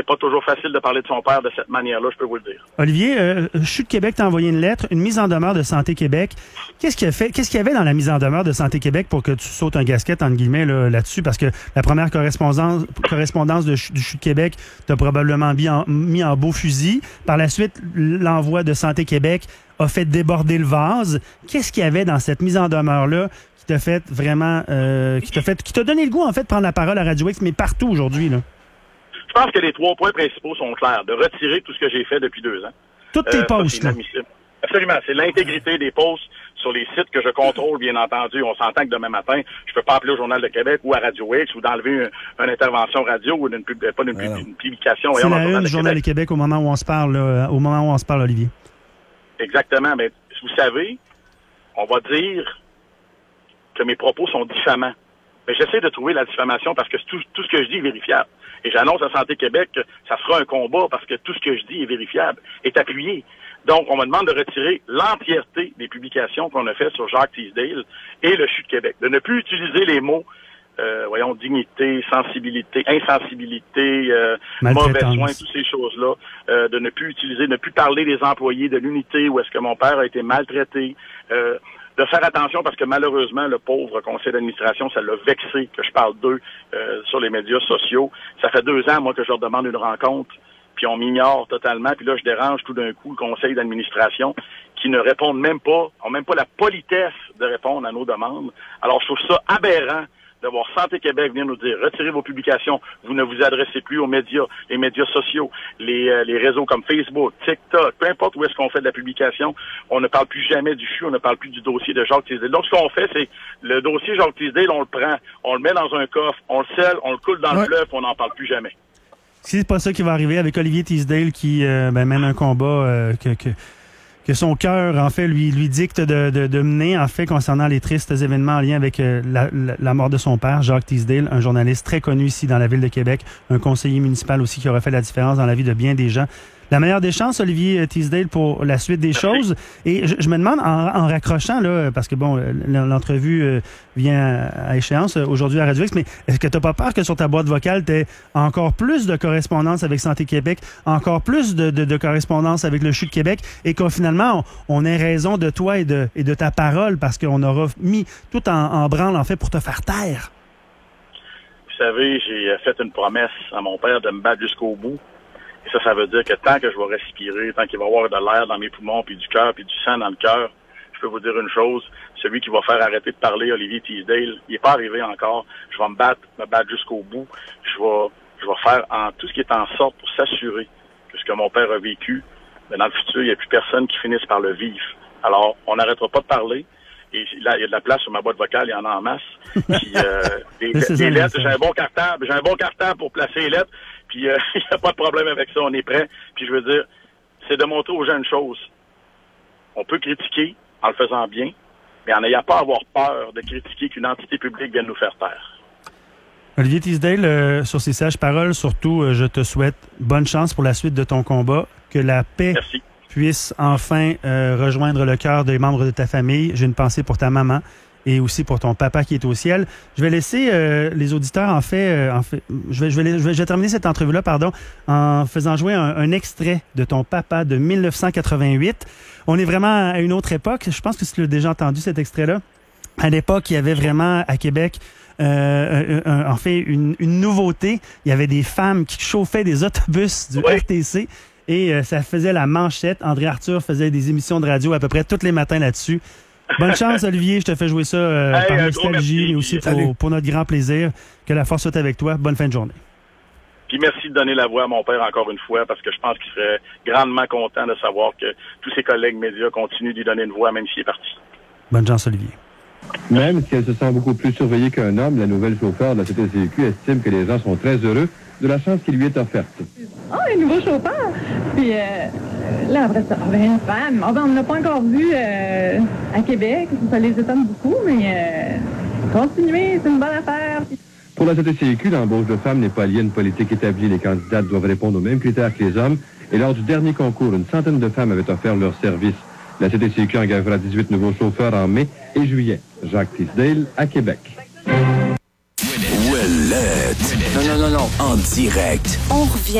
c'est pas toujours facile de parler de son père de cette manière-là, je peux vous le dire. Olivier, Chute Québec t'a envoyé une lettre, une mise en demeure de Santé Québec. Qu'est-ce qu'il y avait dans la mise en demeure de Santé Québec pour que tu sautes un gasket, entre guillemets, là-dessus? Parce que la première correspondance du Chute Québec t'a probablement mis en beau fusil. Par la suite, l'envoi de Santé Québec a fait déborder le vase. Qu'est-ce qu'il y avait dans cette mise en demeure-là qui t'a fait vraiment, qui t'a donné le goût, en fait, de prendre la parole à Radio X, mais partout aujourd'hui, là? Je pense que les 3 points principaux sont clairs. De retirer tout ce que j'ai fait depuis 2 ans. Toutes tes posts, là. Absolument. C'est l'intégrité des posts sur les sites que je contrôle, bien entendu. On s'entend que demain matin, je peux pas appeler au Journal de Québec ou à Radio X ou d'enlever une intervention radio ou une publication. C'est la une du Journal de Québec au moment où on se parle, Olivier. Exactement. Mais vous savez, on va dire que mes propos sont diffamants. Mais j'essaie de trouver la diffamation parce que tout ce que je dis est vérifiable. Et j'annonce à Santé Québec que ça sera un combat parce que tout ce que je dis est vérifiable, est appuyé. Donc, on me demande de retirer l'entièreté des publications qu'on a faites sur Jacques Teasdale et le Chute Québec. De ne plus utiliser les mots, dignité, sensibilité, insensibilité, mauvais soins, toutes ces choses-là. De ne plus parler des employés de l'unité où est-ce que mon père a été maltraité. De faire attention parce que malheureusement, le pauvre conseil d'administration, ça l'a vexé que je parle d'eux sur les médias sociaux. Ça fait 2 ans, moi, que je leur demande une rencontre, puis on m'ignore totalement, puis là, je dérange tout d'un coup le conseil d'administration qui ne répondent même pas, ont même pas la politesse de répondre à nos demandes. Alors, je trouve ça aberrant de voir Santé Québec venir nous dire, retirez vos publications, vous ne vous adressez plus aux médias, les médias sociaux, les réseaux comme Facebook, TikTok, peu importe où est-ce qu'on fait de la publication, on ne parle plus jamais du CHU, on ne parle plus du dossier de Jacques Teasdale. Donc, ce qu'on fait, c'est, le dossier Jacques Teasdale, on le prend, on le met dans un coffre, on le scelle, on le coule dans le fleuve, on n'en parle plus jamais. C'est pas ça qui va arriver avec Olivier Teasdale qui mène un combat que son cœur, en fait, lui dicte de mener, en fait, concernant les tristes événements en lien avec la mort de son père, Jacques Teasdale, un journaliste très connu ici dans la ville de Québec, un conseiller municipal aussi qui aurait fait la différence dans la vie de bien des gens. La meilleure des chances, Olivier Teasdale, pour la suite des choses. Et je me demande, en raccrochant, là, parce que bon, l'entrevue vient à échéance aujourd'hui à Radio X, mais est-ce que tu n'as pas peur que sur ta boîte vocale, tu aies encore plus de correspondance avec Santé Québec, encore plus de correspondance avec le CHU de Québec, et qu'au finalement, on ait raison de toi et de ta parole, parce qu'on aura mis tout en branle, en fait, pour te faire taire? Vous savez, j'ai fait une promesse à mon père de me battre jusqu'au bout. Et ça veut dire que tant que je vais respirer, tant qu'il va y avoir de l'air dans mes poumons, puis du cœur, puis du sang dans le cœur, je peux vous dire une chose, celui qui va faire arrêter de parler, Olivier Teasdale, il n'est pas arrivé encore. Je vais me battre jusqu'au bout. Je vais faire tout ce qui est en sorte pour s'assurer que ce que mon père a vécu, mais dans le futur, il n'y a plus personne qui finisse par le vivre. Alors, on n'arrêtera pas de parler. Et là, il y a de la place sur ma boîte vocale, il y en a en masse. Puis, des lettres, j'ai un bon carton pour placer les lettres. Puis, il n'y a pas de problème avec ça, on est prêt. Puis, je veux dire, c'est de montrer aux gens une chose. On peut critiquer en le faisant bien, mais en n'ayant pas à avoir peur de critiquer qu'une entité publique vienne nous faire taire. Olivier Teasdale, sur ces sages paroles, surtout, je te souhaite bonne chance pour la suite de ton combat, que la paix puisse enfin rejoindre le cœur des membres de ta famille. J'ai une pensée pour ta maman et aussi pour ton papa qui est au ciel. Je vais laisser les auditeurs, je vais terminer cette entrevue-là, en faisant jouer un extrait de ton papa de 1988. On est vraiment à une autre époque. Je pense que tu l'as déjà entendu, cet extrait-là. À l'époque, il y avait vraiment à Québec une nouveauté. Il y avait des femmes qui chauffaient des autobus du RTC et ça faisait la manchette. André Arthur faisait des émissions de radio à peu près tous les matins là-dessus. Bonne chance, Olivier. Je te fais jouer ça par nostalgie et aussi pour notre grand plaisir. Que la force soit avec toi. Bonne fin de journée. Puis merci de donner la voix à mon père encore une fois, parce que je pense qu'il serait grandement content de savoir que tous ses collègues médias continuent d'y donner une voix, même s'il est parti. Bonne chance, Olivier. Même si elle se sent beaucoup plus surveillée qu'un homme, la nouvelle chauffeur de la CTCQ estime que les gens sont très heureux de la chance qui lui est offerte. Un nouveau chauffeur! Puis là, après ça, une femme. On ne l'a pas encore vu à Québec. Ça les étonne beaucoup, mais continuez, c'est une bonne affaire. Pour la CTCQ, l'embauche de femmes n'est pas liée à une politique établie. Les candidates doivent répondre aux mêmes critères que les hommes. Et lors du dernier concours, une centaine de femmes avaient offert leur service. La CTCQ engagera 18 nouveaux chauffeurs en mai et juillet. Jacques Teasdale à Québec. Non, en direct. On revient.